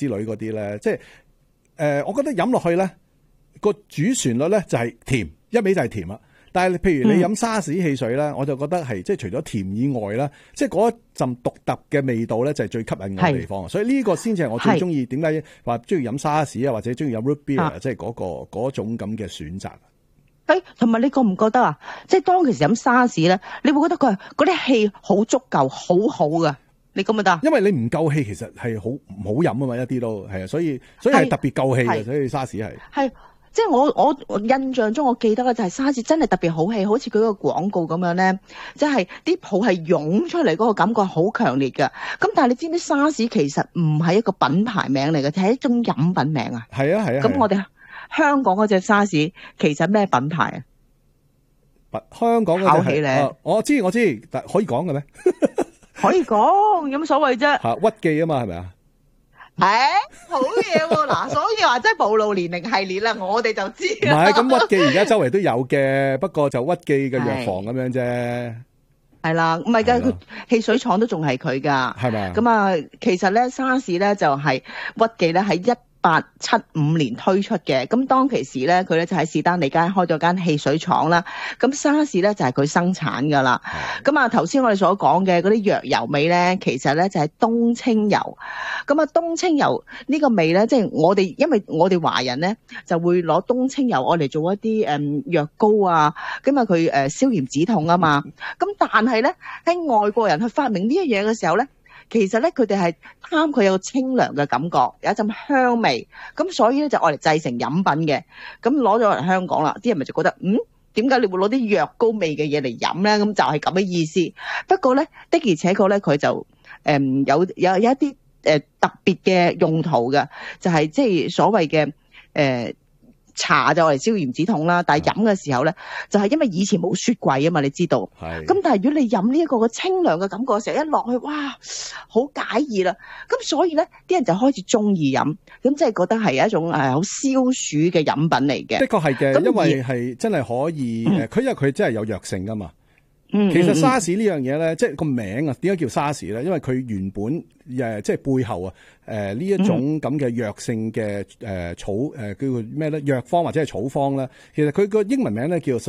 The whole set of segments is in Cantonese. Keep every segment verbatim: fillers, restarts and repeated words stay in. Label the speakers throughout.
Speaker 1: 之類嗰啲咧，即係誒、呃，我覺得飲落去咧個主旋律咧就係甜，一味就係甜啦。但係譬如你飲沙士汽水咧，嗯、我就覺得係即係除咗甜以外咧，即係嗰一陣獨特嘅味道咧就係最吸引我嘅地方。所以呢個先至係我最中意，點解話中意飲沙士啊，或者中意飲 root beer，啊、即係嗰、嗰個嗰種咁嘅選擇。
Speaker 2: 誒，同埋你覺唔覺得啊？即係當其時飲沙士咧，你會覺得佢嗰啲氣好足夠，好好噶。你覺唔覺得？
Speaker 1: 因為你唔夠氣，其實係好唔好飲啊嘛，一啲都係啊，所以所以係特別夠氣嘅，所以沙士係。係。
Speaker 2: 即係我我印象中我記得嘅就係沙士真係特別好氣，好似佢個廣告咁樣咧，即係啲泡係湧出嚟嗰個感覺好強烈㗎。咁但係你知唔知沙士其實唔係一個品牌名嚟嘅，係一種飲品名啊。
Speaker 1: 係啊係啊。
Speaker 2: 咁我哋香港嗰隻沙士其實咩品牌啊？
Speaker 1: 香港嗰隻
Speaker 2: 考起咧、
Speaker 1: 啊，我知我知，但可以講嘅咩？
Speaker 2: 可以講，有乜所謂啫？
Speaker 1: 吓屈記啊嘛，係咪啊？
Speaker 2: 誒，好嘢喎！嗱，所以話真係暴露年齡系列啦，我哋就知。唔
Speaker 1: 係咁屈記而家周圍都有嘅，不過就屈記嘅藥房咁樣啫。係
Speaker 2: 啦，唔係㗎，佢汽水廠都仲係佢㗎。係咪？咁啊，其實咧沙士咧就係屈記咧喺一八七五年推出嘅，咁當其時咧，佢咧就喺士丹利街開咗間汽水廠啦。咁沙士咧就係佢生產噶啦。咁啊，頭先我哋所講嘅嗰啲藥油味咧，其實咧就係冬青油。咁啊，冬青油呢個味咧，即係我哋因為我哋華人咧就會攞冬青油我嚟做一啲誒藥膏啊，咁啊佢誒消炎止痛啊嘛。咁但係咧喺外國人去發明呢一樣嘢嘅時候咧，其實咧，佢哋係貪佢有個清涼嘅感覺，有一陣香味，咁所以咧就愛嚟製成飲品嘅。咁攞咗嚟香港啦，啲人咪就覺得，嗯，點解你會攞啲藥膏味嘅嘢嚟飲咧？咁就係咁嘅意思。不過咧，的而且確咧，佢就誒、嗯、有有有一啲誒、呃、特別嘅用途嘅，就係即係所謂嘅誒。呃茶就嚟消炎止痛啦，但係飲嘅時候咧，就係因為以前冇雪櫃啊嘛，你知道。係。咁但係如果你飲呢一個個清涼嘅感覺嘅時候，一落去，哇，好解熱啦。咁所以咧，啲人就開始中意飲，咁即係覺得係一種誒好消暑嘅飲品嚟嘅。
Speaker 1: 的確係嘅，因為係真係可以誒，佢、嗯、因為佢真係有藥性噶嘛。
Speaker 2: 嗯，
Speaker 1: 其實沙士呢樣嘢咧，即係個名啊，點解叫沙士咧？因為佢原本誒即係背後啊，誒呢一種咁嘅藥性嘅誒草誒叫做咩咧？藥方或者係草方咧，其實佢個英文名咧叫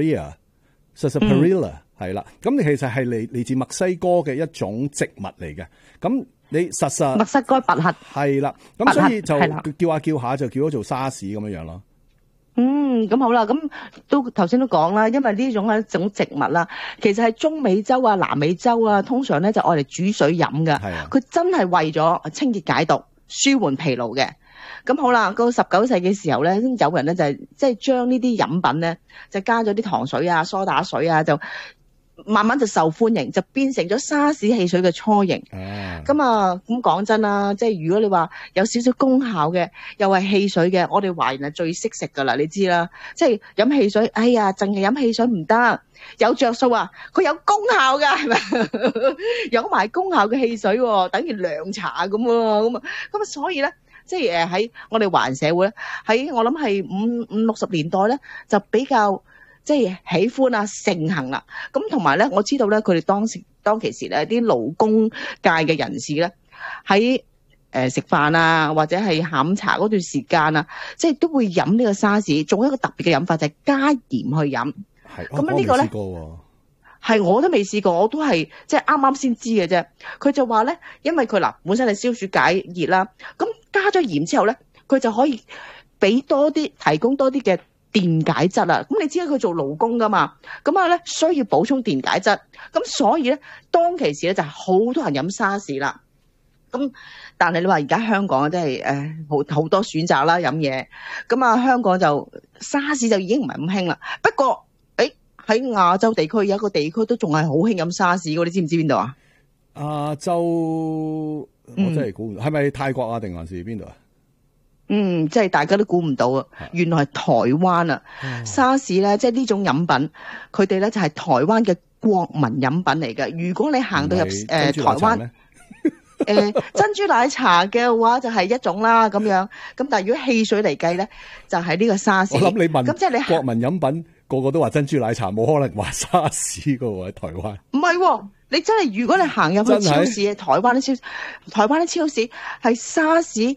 Speaker 1: Sarsaparilla，Sarsaparilla 係啦。咁其實係嚟嚟自墨西哥嘅一種植物嚟嘅。咁你實實
Speaker 2: 墨西哥百合
Speaker 1: 係啦。咁所以就叫下叫下就叫咗做沙士咁樣樣咯。
Speaker 2: 嗯，咁好啦，咁都頭先都講啦，因為呢種係一種植物啦，其實係中美洲啊、南美洲啊，通常咧就愛嚟煮水飲噶。係啊，佢真係為咗清熱解毒、舒緩疲勞嘅。咁好啦，到十九世嘅時候咧，有人咧就係即係將呢啲飲品咧，就加咗啲糖水啊、梳打水啊，就慢慢就受歡迎，就變成咗沙士汽水嘅雛形。咁啊，咁講真啦，即係如果你話有少少功效嘅，又係汽水嘅，我哋華人係最識食噶啦，你知啦。即係飲汽水，哎呀，淨係飲汽水唔得，有着數啊，佢有功效噶，係咪？有埋功效嘅汽水，等於涼茶咁喎，咁啊，咁啊，所以咧，即係誒喺我哋華人社會咧，喺我諗係五五六十年代咧，就比較。即係喜歡啊，盛行啦。咁同埋咧，我知道咧，佢哋當時當其時咧，啲勞工界嘅人士咧，喺誒食飯啊，或者係下午茶嗰段時間啊，即係都會飲呢個沙士。仲有一個特別嘅飲法就係加鹽去飲。係，咁呢個咧係我都未試過，我都係即係啱啱先知嘅啫。佢就話咧，因為佢嗱本身係消暑解熱啦，咁加咗鹽之後咧，佢就可以俾多啲，提供多啲嘅電解質啊，咁你知啦，佢做勞工噶嘛，咁啊咧需要補充電解質，咁所以咧當其時咧就係好多人飲沙士啦。咁但係你話而家香港真係誒好好多選擇啦飲嘢，咁啊香港就沙士就已經唔係咁興啦。不過誒喺亞洲地區有一個地區都仲係好興飲沙士嘅，你知唔知邊度啊？
Speaker 1: 亞洲我真係估唔到，係咪泰國啊定還是邊度啊？
Speaker 2: 嗯，即係大家都估唔到啊！原來係台灣啊，沙士咧，即係呢種飲品，佢哋咧就係台灣嘅國民飲品嚟嘅。如果你行到入誒台灣，誒珍珠奶茶嘅話就係一種啦咁樣。咁但係如果汽水嚟計咧，就係呢個沙士。
Speaker 1: 我諗你問，
Speaker 2: 咁即係你
Speaker 1: 國民飲品個個都話珍珠奶茶，冇可能話沙士噶喎喺台灣。
Speaker 2: 唔係喎。你真係，如果你行入去超市，台灣啲超，台灣啲超市係沙士